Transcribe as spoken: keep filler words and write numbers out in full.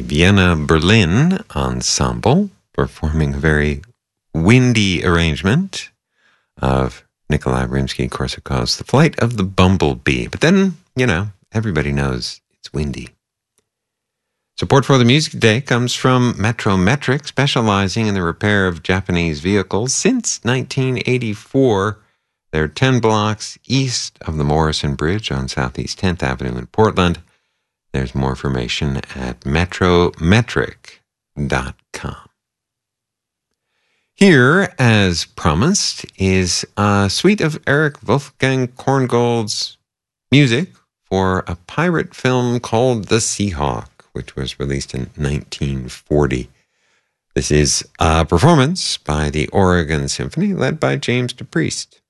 the Vienna Berlin Ensemble performing a very windy arrangement of Nikolai Rimsky-Korsakov's The Flight of the Bumblebee. But then, you know, everybody knows it's windy. Support for the music today comes from Metrometric, specializing in the repair of Japanese vehicles since nineteen eighty-four. They're ten blocks east of the Morrison Bridge on Southeast tenth Avenue in Portland. There's more information at metrometric dot com. Here, as promised, is a suite of Eric Wolfgang Korngold's music for a pirate film called The Seahawk, which was released in nineteen forty. This is a performance by the Oregon Symphony led by James DePriest.